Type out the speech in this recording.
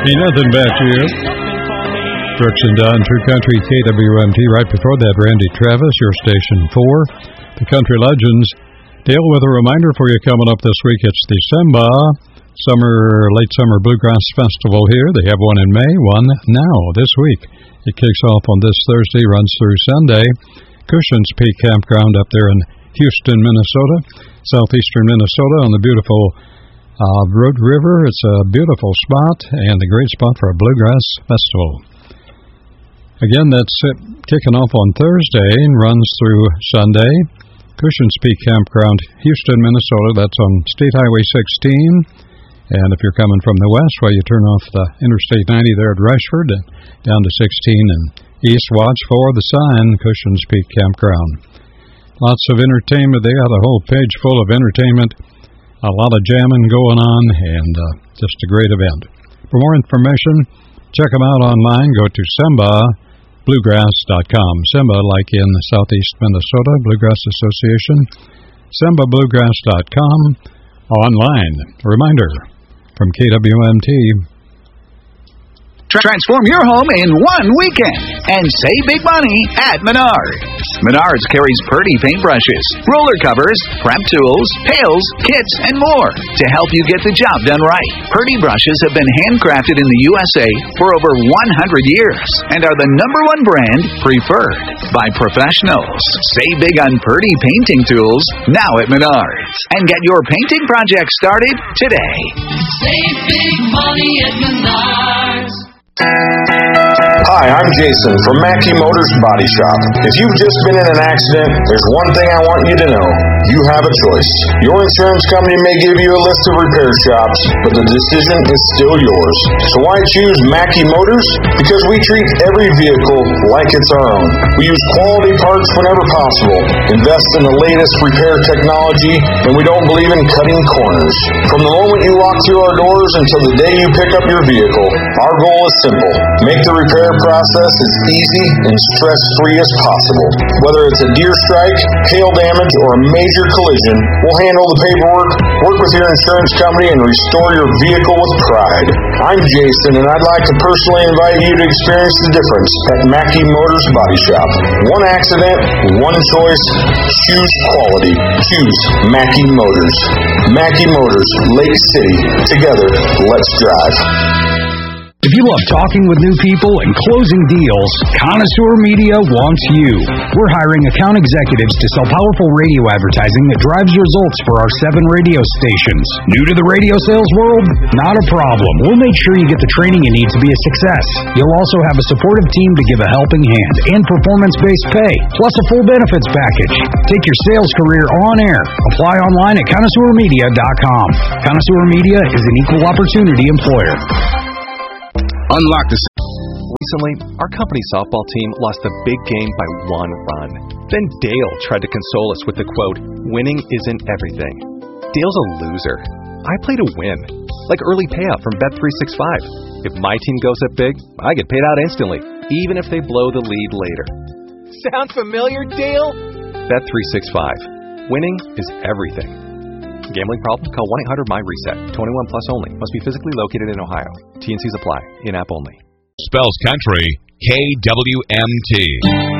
Ain't nothing back here. Brooks and Dunn, True Country, KWMT. Right before that, Randy Travis, your station 4. The Country Legends. Dale with a reminder for you coming up this week. It's the Late Summer Bluegrass Festival here. They have one in May, one now, this week. It kicks off on this Thursday, runs through Sunday. Cushion's Peak Campground up there in Houston, Minnesota, southeastern Minnesota, on the beautiful Road River. It's a beautiful spot and a great spot for a bluegrass festival. Again, that's kicking off on Thursday and runs through Sunday. Cushion's Peak Campground, Houston, Minnesota. That's on State Highway 16. And if you're coming from the west, well, you turn off the Interstate 90 there at Rushford and down to 16 and east. Watch for the sign, Cushion's Peak Campground. Lots of entertainment. They got a whole page full of entertainment. A lot of jamming going on, and just a great event. For more information, check them out online. Go to SembaBluegrass.com. Semba, like in southeast Minnesota, Bluegrass Association. SembaBluegrass.com online. A reminder from KWMT. Transform your home in one weekend and save big money at Menards. Menards carries Purdy paintbrushes, roller covers, prep tools, pails, kits, and more to help you get the job done right. Purdy brushes have been handcrafted in the USA for over 100 years and are the #1 brand preferred by professionals. Save big on Purdy painting tools now at Menards and get your painting project started today. Save big money at Menards. Hi, I'm Jason from Mackey Motors Body Shop. If you've just been in an accident, there's one thing I want you to know. You have a choice. Your insurance company may give you a list of repair shops, but the decision is still yours. So why choose Mackey Motors? Because we treat every vehicle like it's our own. We use quality parts whenever possible, invest in the latest repair technology, and we don't believe in cutting corners. From the moment you walk through our doors until the day you pick up your vehicle, our goal is simple. Make the repair process as easy and stress-free as possible. Whether it's a deer strike, hail damage, or a major collision, we'll handle the paperwork, work with your insurance company, and restore your vehicle with pride. I'm Jason, and I'd like to personally invite you to experience the difference at Mackey Motors Body Shop. One accident, one choice. Choose quality. Choose Mackey Motors. Mackey Motors, Lake City. Together, let's drive. If you love talking with new people and closing deals, Connoisseur Media wants you. We're hiring account executives to sell powerful radio advertising that drives results for our 7 radio stations. New to the radio sales world? Not a problem. We'll make sure you get the training you need to be a success. You'll also have a supportive team to give a helping hand and performance-based pay, plus a full benefits package. Take your sales career on air. Apply online at ConnoisseurMedia.com. Connoisseur Media is an equal opportunity employer. Unlock the... Recently, our company softball team lost a big game by 1 run. Then Dale tried to console us with the quote, "Winning isn't everything." Dale's a loser. I play to win, like early payout from Bet365. If my team goes up big, I get paid out instantly, even if they blow the lead later. Sound familiar, Dale? Bet365. Winning is everything. Gambling problem? Call 1-800-MY-RESET. 21 plus only. Must be physically located in Ohio. T&Cs apply. In-app only. Spells Country, KWMT.